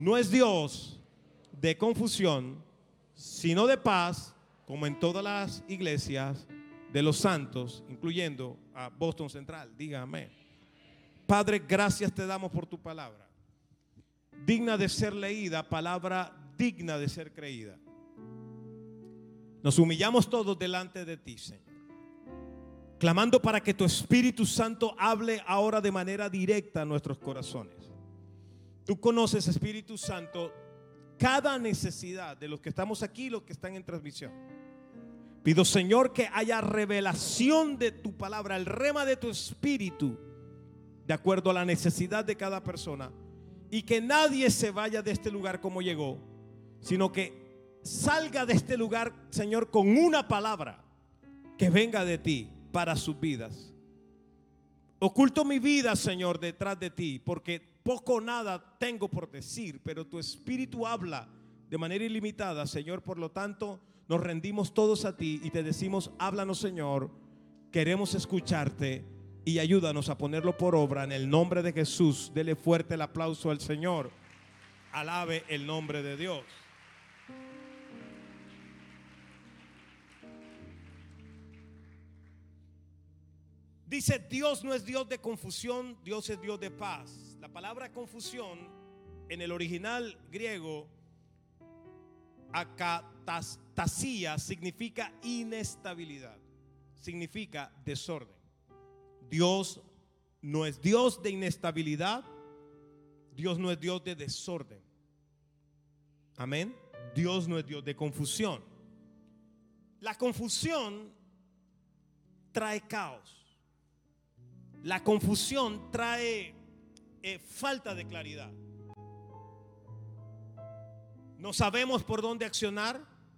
no es Dios de confusión, sino de paz, como en todas las iglesias de los santos, incluyendo a Boston Central. Dígame. Padre, gracias te damos por tu palabra, digna de ser leída, palabra digna de ser creída. Nos humillamos todos delante de ti, Señor, clamando para que tu Espíritu Santo hable ahora de manera directa a nuestros corazones. Tú conoces, Espíritu Santo, cada necesidad de los que estamos aquí y los que están en transmisión. Pido, Señor, que haya revelación de tu palabra, el rema de tu Espíritu, de acuerdo a la necesidad de cada persona, y que nadie se vaya de este lugar como llegó, sino que salga de este lugar, Señor, con una palabra que venga de ti para sus vidas. Oculto mi vida, Señor, detrás de ti, porque poco o nada tengo por decir, pero tu Espíritu habla de manera ilimitada, Señor. Por lo tanto, nos rendimos todos a ti y te decimos: háblanos, Señor, queremos escucharte y ayúdanos a ponerlo por obra en el nombre de Jesús. Dele fuerte el aplauso al Señor. Alabe el nombre de Dios. Dice: Dios no es Dios de confusión, Dios es Dios de paz. La palabra confusión en el original griego, akatastasía, significa inestabilidad, significa desorden. Dios no es Dios de inestabilidad, Dios no es Dios de desorden. Amén. Dios no es Dios de confusión. La confusión trae caos. La confusión trae falta de claridad. No sabemos por dónde accionar,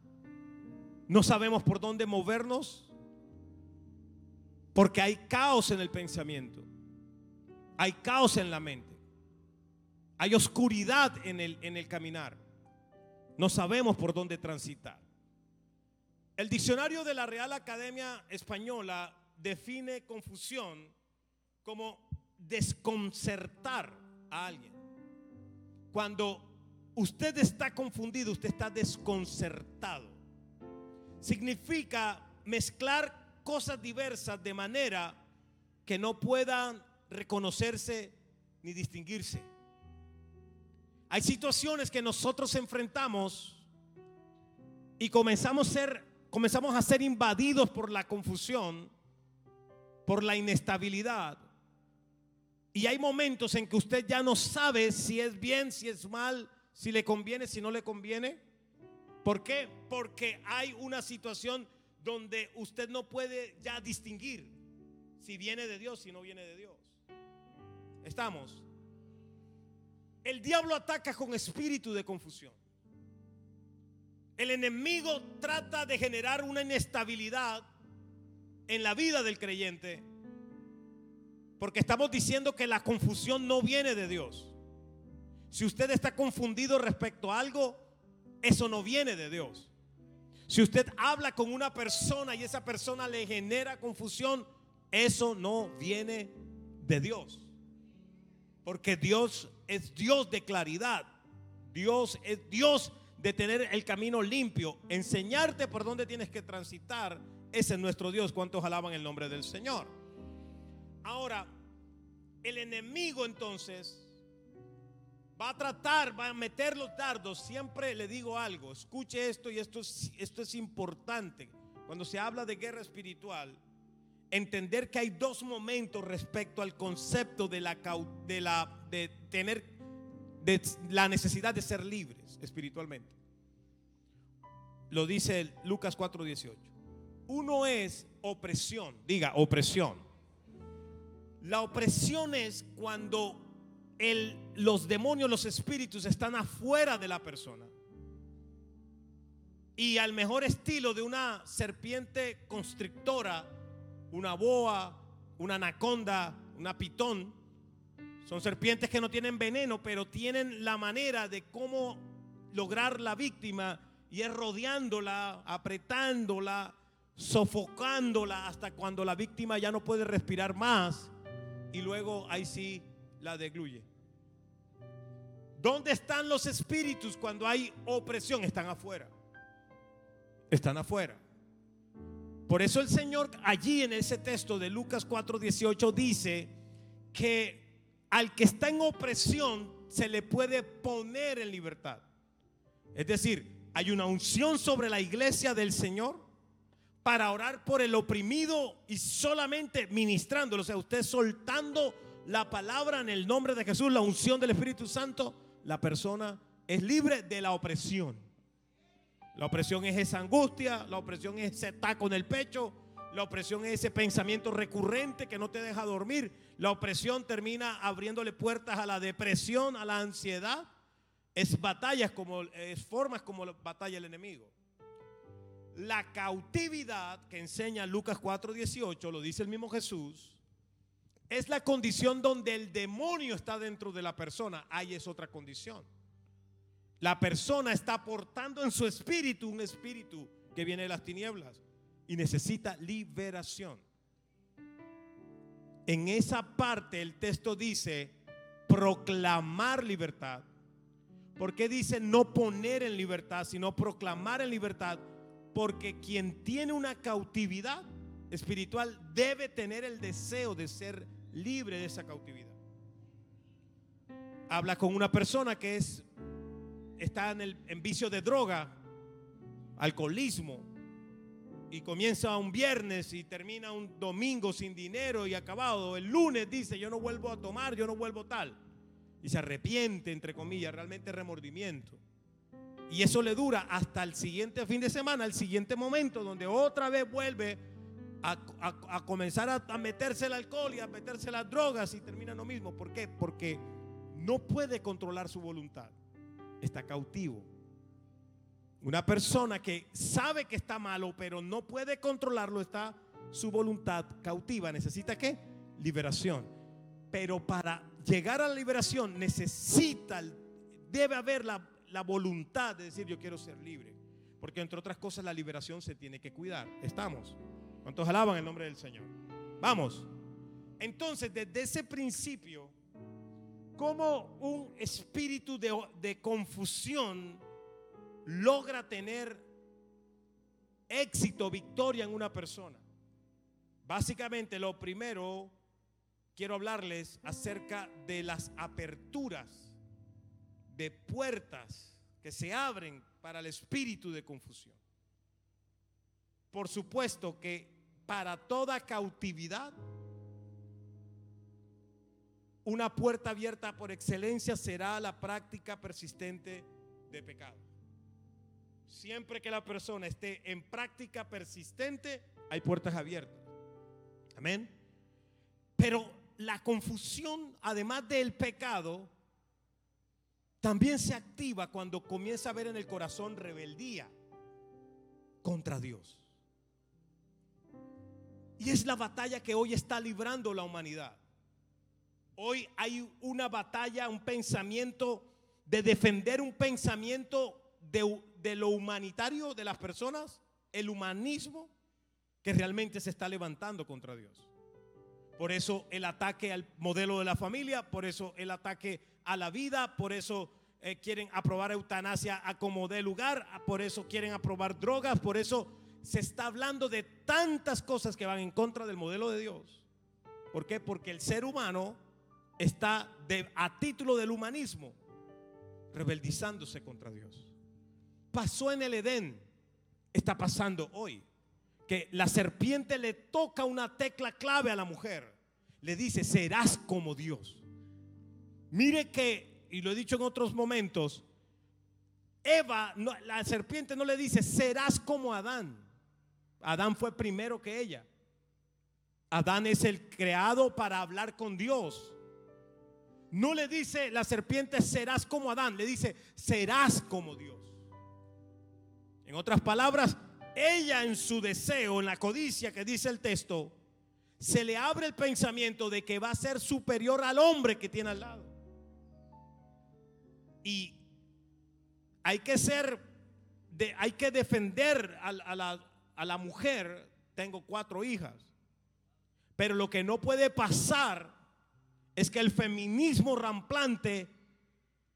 no sabemos por dónde movernos, porque hay caos en el pensamiento, hay caos en la mente, hay oscuridad en el caminar. No sabemos por dónde transitar. El diccionario de la Real Academia Española define confusión como desconcertar a alguien. Cuando usted está confundido, usted está desconcertado. Significa mezclar cosas diversas de manera que no puedan reconocerse ni distinguirse. Hay situaciones que nosotros enfrentamos y comenzamos a ser invadidos por la confusión, por la inestabilidad. Y hay momentos en que usted ya no sabe si es bien, si es mal, si le conviene, si no le conviene. ¿Por qué? Porque hay una situación donde usted no puede ya distinguir si viene de Dios, si no viene de Dios. ¿Estamos? El diablo ataca con espíritu de confusión. El enemigo trata de generar una inestabilidad en la vida del creyente, porque estamos diciendo que la confusión no viene de Dios. Si usted está confundido respecto a algo, eso no viene de Dios. Si usted habla con una persona y esa persona le genera confusión, eso no viene de Dios. Porque Dios es Dios de claridad. Dios es Dios de tener el camino limpio, enseñarte por dónde tienes que transitar. Ese es nuestro Dios. ¿Cuántos alaban el nombre del Señor? Ahora, el enemigo entonces va a meter los dardos. Siempre le digo algo, escuche esto, y esto es importante. Cuando se habla de guerra espiritual, entender que hay dos momentos respecto al concepto de la necesidad de ser libres espiritualmente. Lo dice Lucas 4:18. Uno es opresión. Diga, opresión. La opresión es cuando los demonios, los espíritus están afuera de la persona, y al mejor estilo de una serpiente constrictora, una boa, una anaconda, una pitón. Son serpientes que no tienen veneno, pero tienen la manera de cómo lograr la víctima, y es rodeándola, apretándola, sofocándola hasta cuando la víctima ya no puede respirar más, y luego ahí sí la degluye. ¿Dónde están los espíritus cuando hay opresión? Están afuera. Están afuera. Por eso el Señor allí en ese texto de Lucas 4:18 dice que al que está en opresión se le puede poner en libertad. Es decir, hay una unción sobre la iglesia del Señor para orar por el oprimido y solamente ministrándolo, o sea, usted soltando la palabra en el nombre de Jesús, la unción del Espíritu Santo, la persona es libre de la opresión. La opresión es esa angustia, la opresión es ese taco en el pecho, la opresión es ese pensamiento recurrente que no te deja dormir. La opresión termina abriéndole puertas a la depresión, a la ansiedad. Es batallas como, es formas como batalla el enemigo. La cautividad que enseña Lucas 4:18, lo dice el mismo Jesús, es la condición donde el demonio está dentro de la persona. Ahí es otra condición. La persona está portando en su espíritu un espíritu que viene de las tinieblas y necesita liberación. En esa parte el texto dice proclamar libertad. ¿Por qué dice no poner en libertad, sino proclamar en libertad? Porque quien tiene una cautividad espiritual debe tener el deseo de ser libre de esa cautividad. Habla con una persona que está en vicio de droga, alcoholismo, y comienza un viernes y termina un domingo sin dinero y acabado. El lunes dice: yo no vuelvo a tomar, yo no vuelvo tal, y se arrepiente, entre comillas, realmente remordimiento. Y eso le dura hasta el siguiente fin de semana, el siguiente momento, donde otra vez vuelve a comenzar a meterse el alcohol y a meterse las drogas, y termina lo mismo. ¿Por qué? Porque no puede controlar su voluntad. Está cautivo. Una persona que sabe que está malo, pero no puede controlarlo, está su voluntad cautiva. ¿Necesita qué? Liberación. Pero para llegar a la liberación debe haber la voluntad de decir: yo quiero ser libre. Porque entre otras cosas la liberación se tiene que cuidar. ¿Estamos? ¿Cuántos alaban el nombre del Señor? Vamos. Entonces, desde ese principio, ¿cómo un espíritu de confusión logra tener éxito, victoria en una persona? Básicamente, lo primero, quiero hablarles acerca de las aperturas de puertas que se abren para el espíritu de confusión. Por supuesto que para toda cautividad, una puerta abierta por excelencia será la práctica persistente de pecado. Siempre que la persona esté en práctica persistente, hay puertas abiertas. Amén. Pero la confusión, además del pecado, también se activa cuando comienza a haber en el corazón rebeldía contra Dios. Y es la batalla que hoy está librando la humanidad. Hoy hay una batalla, un pensamiento de defender un pensamiento de lo humanitario de las personas, el humanismo, que realmente se está levantando contra Dios. Por eso el ataque al modelo de la familia, por eso el ataque a la vida, por eso quieren aprobar eutanasia a como dé lugar, por eso quieren aprobar drogas, por eso se está hablando de tantas cosas que van en contra del modelo de Dios. ¿Por qué? Porque el ser humano está a título del humanismo rebeldizándose contra Dios. Pasó en el Edén, está pasando hoy, que la serpiente le toca una tecla clave a la mujer. Le dice: serás como Dios. Mire que, y lo he dicho en otros momentos, la serpiente no le dice: serás como Adán. Adán fue primero que ella. Adán es el creado para hablar con Dios. No le dice la serpiente: serás como Adán. Le dice: serás como Dios. En otras palabras, ella, en su deseo, en la codicia que dice el texto, se le abre el pensamiento de que va a ser superior al hombre que tiene al lado. Y hay que defender a la mujer. Tengo 4 hijas, pero lo que no puede pasar es que el feminismo ramplante